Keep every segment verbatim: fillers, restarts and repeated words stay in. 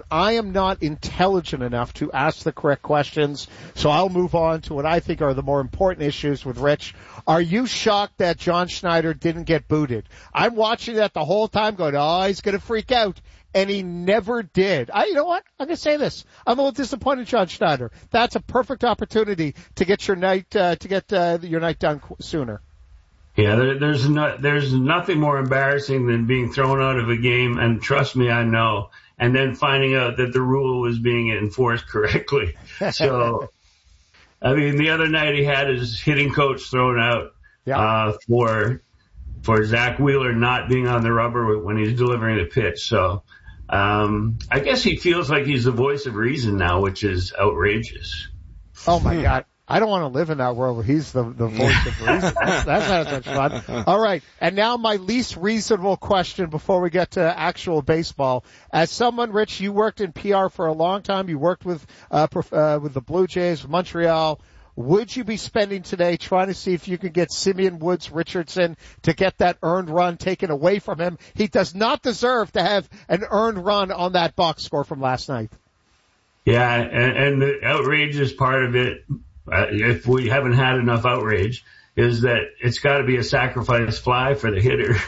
I am not intelligent enough to ask the correct questions, so I'll move on to what I think are the more important issues with Rich. Are you shocked that John Schneider didn't get booted? I'm watching that the whole time going, oh, he's going to freak out. And he never did. I, you know what? I'm going to say this. I'm a little disappointed in John Schneider. That's a perfect opportunity to get your night, uh, to get, uh, your night done sooner. Yeah, there, there's no, there's nothing more embarrassing than being thrown out of a game, and trust me, I know, and then finding out that the rule was being enforced correctly. So, I mean, the other night he had his hitting coach thrown out, yeah. uh, for, for Zach Wheeler not being on the rubber when he's delivering the pitch. So, um, I guess he feels like he's the voice of reason now, which is outrageous. Oh my God. I don't want to live in that world where he's the, the voice of reason. That's, that's not such fun. All right. And now my least reasonable question before we get to actual baseball. As someone, Rich, you worked in P R for a long time. You worked with, uh, uh with the Blue Jays, with Montreal. Would you be spending today trying to see if you can get Simeon Woods Richardson to get that earned run taken away from him? He does not deserve to have an earned run on that box score from last night. Yeah, and, and the outrageous part of it, Uh, if we haven't had enough outrage, is that it's got to be a sacrifice fly for the hitter,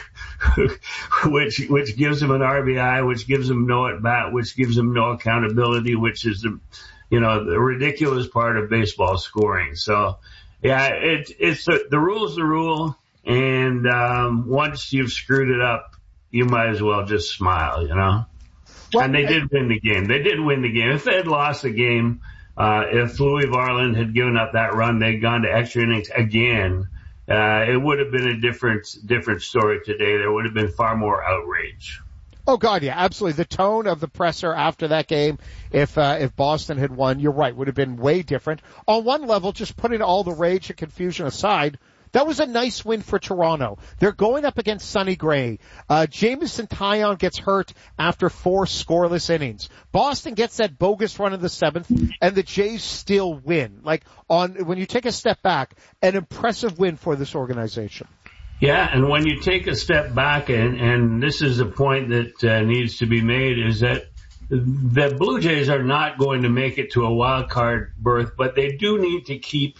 which which gives him an R B I, which gives him no at bat, which gives him no accountability, which is the, you know, the ridiculous part of baseball scoring. So, yeah, it, it's the, the rule's the rule, and um, once you've screwed it up, you might as well just smile, you know. Well, and they did win the game. They did win the game. If they had lost the game. Uh, if Louis Varland had given up that run, they'd gone to extra innings again, uh, it would have been a different, different story today. There would have been far more outrage. Oh God, yeah, absolutely. The tone of the presser after that game, if, uh, if Boston had won, you're right, would have been way different. On one level, just putting all the rage and confusion aside, that was a nice win for Toronto. They're going up against Sonny Gray. Uh, Jameson Taillon gets hurt after four scoreless innings. Boston gets that bogus run in the seventh, and the Jays still win. Like, on, when you take a step back, an impressive win for this organization. Yeah, and when you take a step back, and, and this is a point that uh, needs to be made, is that the Blue Jays are not going to make it to a wild card berth, but they do need to keep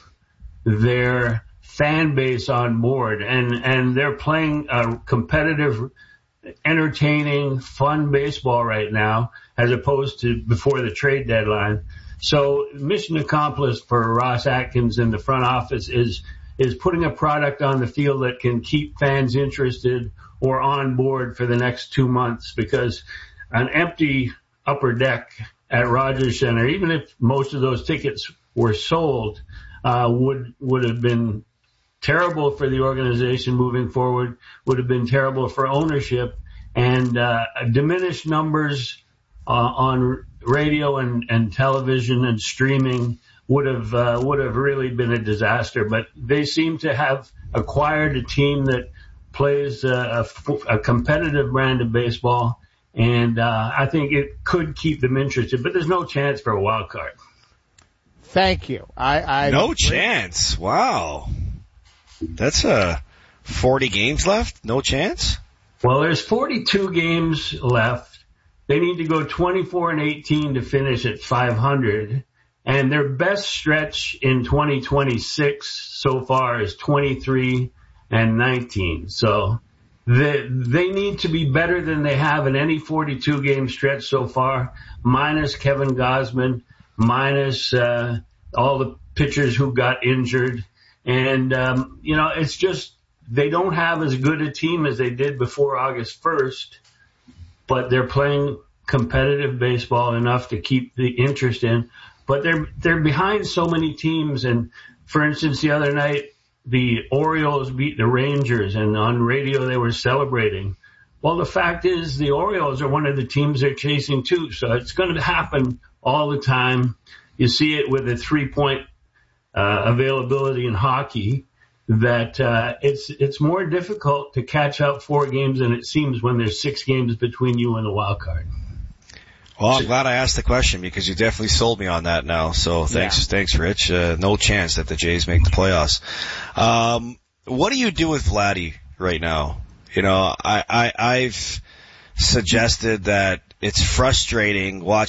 their fan base on board, and, and they're playing a competitive, entertaining, fun baseball right now, as opposed to before the trade deadline. So mission accomplished for Ross Atkins in the front office is, is putting a product on the field that can keep fans interested or on board for the next two months, because an empty upper deck at Rogers Center, even if most of those tickets were sold, uh, would, would have been terrible for the organization moving forward, would have been terrible for ownership, and uh, diminished numbers uh, on radio and, and television and streaming would have uh, would have really been a disaster. But they seem to have acquired a team that plays a, a, a competitive brand of baseball, and uh, I think it could keep them interested. But there's no chance for a wild card. Thank you. I, I no chance. Wow. That's uh, forty games left? No chance? Well, there's forty-two games left. They need to go twenty-four and eighteen to finish at five hundred. And their best stretch in twenty twenty-six so far is twenty-three and nineteen. So they, they need to be better than they have in any forty-two game stretch so far, minus Kevin Gausman, minus uh, all the pitchers who got injured. And, um, you know, it's just they don't have as good a team as they did before August first, but they're playing competitive baseball enough to keep the interest in. But they're they're behind so many teams. And, for instance, the other night, the Orioles beat the Rangers, and on radio they were celebrating. Well, the fact is the Orioles are one of the teams they're chasing, too. So it's going to happen all the time. You see it with a three-point Uh, availability in hockey, that uh, it's it's more difficult to catch up four games than it seems when there's six games between you and the wild card. Well, I'm glad I asked the question, because you definitely sold me on that now. So thanks, yeah. thanks, Rich. Uh, no chance that the Jays make the playoffs. Um, what do you do with Vladdy right now? You know, I, I I've suggested that it's frustrating watching